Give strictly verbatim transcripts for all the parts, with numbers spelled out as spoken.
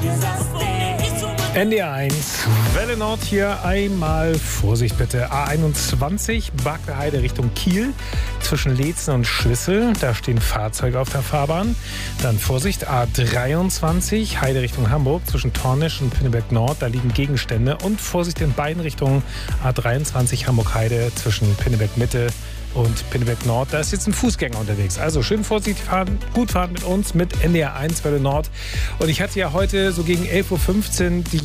N D R eins, Welle Nord hier, einmal Vorsicht bitte. A einundzwanzig, Barkwerheide Richtung Kiel, zwischen Leetzen und Schwissel, da stehen Fahrzeuge auf der Fahrbahn. Dann Vorsicht, A dreiundzwanzig, Heide Richtung Hamburg, zwischen Tornisch und Pinneberg Nord, da liegen Gegenstände. Und Vorsicht in beiden Richtungen, A dreiundzwanzig, Hamburg-Heide, zwischen Pinneberg Mitte und Pinneberg Nord, da ist jetzt ein Fußgänger unterwegs. Also schön vorsichtig fahren, gut fahren mit uns, mit N D R eins, Welle Nord. Und ich hatte ja heute so gegen elf Uhr fünfzehn die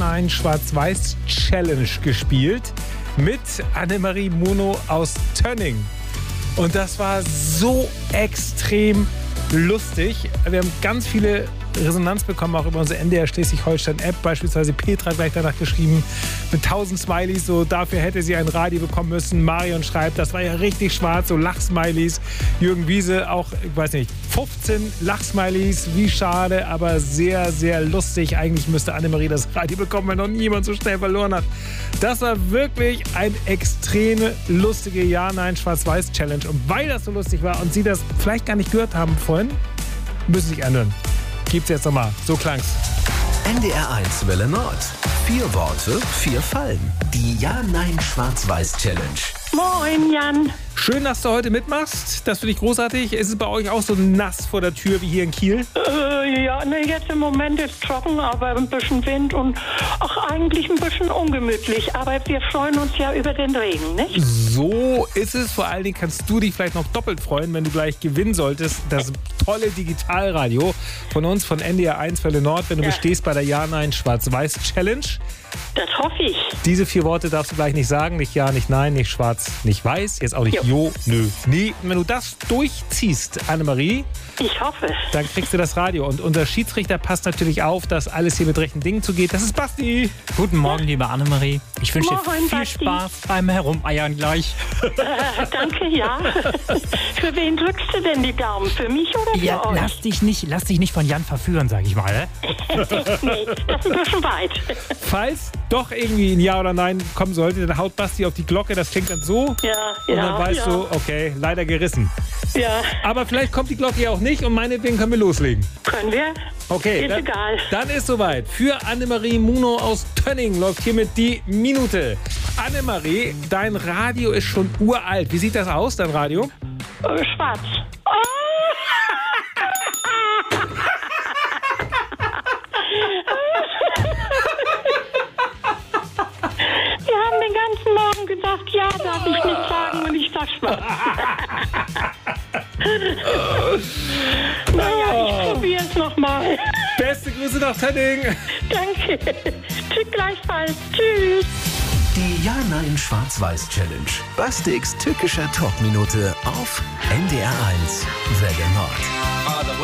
Ja-Nein-Schwarz-Weiß-Challenge gespielt mit Annemarie Muno aus Tönning. Und das war so extrem lustig. Wir haben ganz viele Resonanz bekommen, auch über unsere N D R Schleswig-Holstein-App. Beispielsweise Petra gleich danach geschrieben, mit tausend Smileys, so dafür hätte sie ein Radio bekommen müssen. Marion schreibt, das war ja richtig schwarz, so Lachsmileys. Jürgen Wiese auch, ich weiß nicht, fünfzehn Lachsmileys, wie schade, aber sehr, sehr lustig. Eigentlich müsste Annemarie das Radio bekommen, weil noch niemand so schnell verloren hat. Das war wirklich eine extreme lustige Ja-Nein-Schwarz-Weiß-Challenge. Und weil das so lustig war und Sie das vielleicht gar nicht gehört haben vorhin, müssen Sie sich anhören. Gibt's jetzt nochmal. So klang's. N D R eins Welle Nord. Vier Worte, vier Fallen. Die Ja-Nein-Schwarz-Weiß-Challenge. Moin, Jan. Schön, dass du heute mitmachst. Das finde ich großartig. Ist es bei euch auch so nass vor der Tür wie hier in Kiel? Äh, ja, ne, jetzt im Moment ist trocken, aber ein bisschen Wind und auch eigentlich ein bisschen ungemütlich. Aber wir freuen uns ja über den Regen, nicht? So ist es. Vor allen Dingen kannst du dich vielleicht noch doppelt freuen, wenn du gleich gewinnen solltest. Das tolle Digitalradio von uns, von N D R eins Welle Nord, wenn du ja. bestehst bei der Ja-Nein-Schwarz-Weiß-Challenge. Das hoffe ich. Diese vier Worte darfst du gleich nicht sagen. Nicht Ja, nicht Nein, nicht Schwarz, nicht Weiß. Jetzt auch nicht Jo, jo nö, nee. Und wenn du das durchziehst, Annemarie, ich hoffe, dann kriegst du das Radio. Und unser Schiedsrichter passt natürlich auf, dass alles hier mit rechten Dingen zugeht. Das ist Basti. Guten Morgen, liebe Annemarie. Ich wünsche dir viel Basti. Spaß beim Herumeiern gleich. Äh, danke, ja. Für wen drückst du denn die Daumen? Für mich oder für ja, euch? Lass dich nicht, lass dich nicht von Jan verführen, sag ich mal. Nee, das ist ein bisschen weit. Falls doch irgendwie ein Ja oder Nein kommen sollte, dann haut Basti auf die Glocke. Das klingt dann so. Ja, und ja, dann weißt ja. du, okay, leider gerissen. Ja. Aber vielleicht kommt die Glocke ja auch nicht und meinetwegen können wir loslegen. Können wir? Okay, ist dann, egal. Dann ist soweit. Für Annemarie Muno aus Tönning läuft hiermit die Minute. Annemarie, dein Radio ist schon uralt. Wie sieht das aus, dein Radio? Äh, schwarz. Oh! Wir haben den ganzen Morgen gesagt, ja, darf ich nicht sagen und ich sag schwarz. Naja, ich probiere es nochmal. Beste Grüße nach Tönning. Danke. Tschüss gleichfalls. Tschüss. Die Ja-Nein-Schwarz-Weiß-Challenge. Bastiks tückischer Talkminute auf N D R eins Welle Nord.